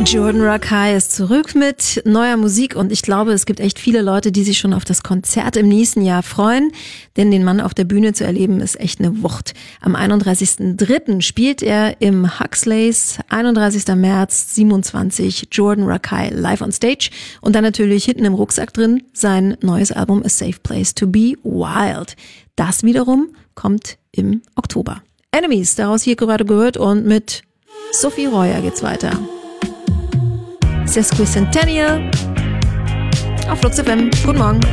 Jordan Rakei ist zurück mit neuer Musik und ich glaube, es gibt echt viele Leute, die sich schon auf das Konzert im nächsten Jahr freuen, denn den Mann auf der Bühne zu erleben ist echt eine Wucht. Am 31.03. spielt er im Huxleys, 31. März 27 Jordan Rakei live on stage und dann natürlich hinten im Rucksack drin sein neues Album A Safe Place to Be Wild. Das wiederum kommt im Oktober. Enemies, daraus hier gerade gehört und mit Sophie Royer geht's weiter. Sesquicentennial auf Flux FM. Guten Morgen.